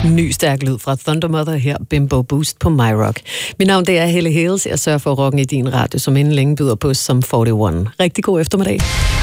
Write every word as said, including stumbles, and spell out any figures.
Ny stærk lyd fra Thunder Mother her, Bimbo Boost på My Rock. Mit navn det er Helle Hales. Jeg sørger for rocken i din radio, som inden længe byder på som enogfyrre. Rigtig god eftermiddag.